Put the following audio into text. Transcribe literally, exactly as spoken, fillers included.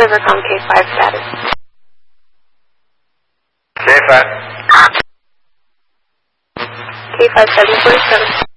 Rivercom K five status. K five. K five seven four seven.